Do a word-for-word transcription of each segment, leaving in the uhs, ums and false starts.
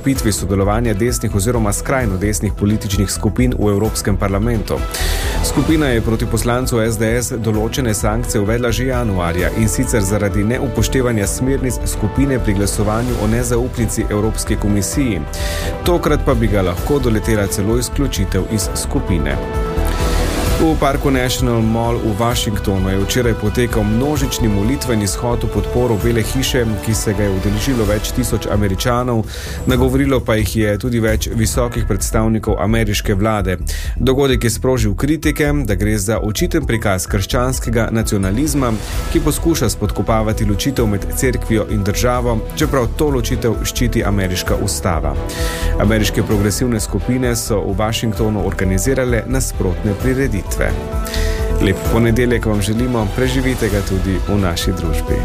krepitvi sodelovanja desnih oziroma skrajno desnih političnih skupin v Evropskem parlamentu. Skupina je proti poslancu S D S določene sankcije uvedla že januarja in sicer zaradi neupoštevanja smernic skupine pri glasovanju o nezaupnici Evropske komisiji. Tokrat pa bi ga lahko doletela celo izključitev iz skupine. V parku National Mall v Washingtonu je včeraj potekal množični molitveni shod v podporo Bele hiše, ki se ga je udeležilo več tisoč Američanov, nagovorilo pa jih je tudi več visokih predstavnikov ameriške vlade. Dogodek je sprožil kritike, da gre za očiten prikaz krščanskega nacionalizma, ki poskuša spodkopavati ločitev med cerkvijo in državo, čeprav to ločitev ščiti ameriška ustava. Ameriške progresivne skupine so v Washingtonu organizirale nasprotne prireditve. Lep ponedeljek vam želimo, preživite ga tudi v naši družbi.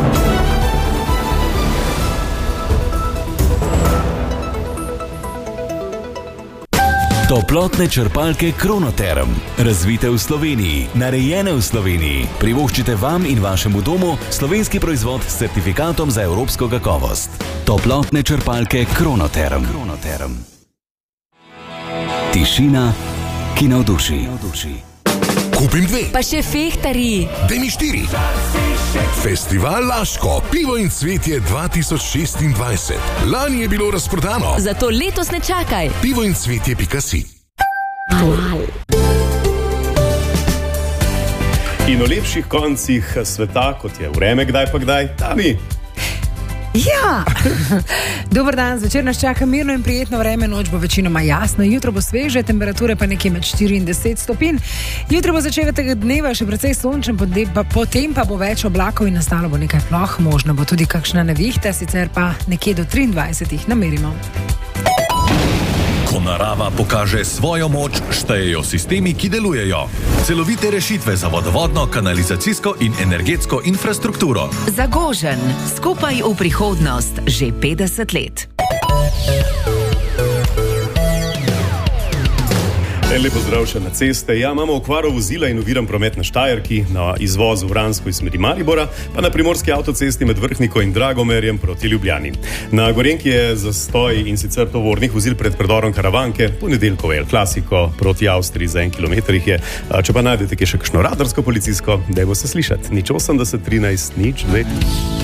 Toplotne črpalke Kronoterm. Razvite v Sloveniji, narejene v Sloveniji. Privoščite vam in vašemu domu slovenski proizvod s certifikatom za evropsko kakovost. Toplotne črpalke Kronoterm. Kronoterm. Tišina, ki navduši. Kupim dve. Pa še fehtari. Daj mi štiri. Festival Laško, pivo in cvetje dva tisoč šestindvajset. Lani je bilo razprodano. Zato letos ne čakaj. pivo in cvetje pika si. In o lepših koncih sveta, kot je vreme kdaj pa kdaj, Tami. Ja, dober dan, zvečer nas čaka mirno in prijetno vreme, noč bo večinoma jasno, jutro bo sveže, temperature pa nekje med štiri in deset stopinj. Jutro bo začetek tega dneva še precej sončen, potem pa bo več oblakov in nastalo bo nekaj ploh, možno bo tudi kakšna nevihta, sicer pa nekje do triindvajset namerimo. Ko narava pokaže svojo moč, štejejo sistemi, ki delujejo. Celovite rešitve za vodovodno, kanalizacijsko in energetsko infrastrukturo. Zagožen, skupaj v prihodnost, že petdeset let. Lepo zdrav še na ceste. Ja, imamo okvaro vozila in oviran promet na Štajerki, na izvozu v Vransko iz smeri Maribora, pa na primorski avtocesti med Vrhniko in Dragomerjem proti Ljubljani. Na Gorenjki je zastoj in sicer tovornih vozil pred predorom Karavanke, ponedeljkovo El Clasico proti Avstriji za en kilometer jih je. Če pa najdete kje še kakšno radarsko policijsko, dajmo se slišati. Nič osemdeset, trinajst, nič dve.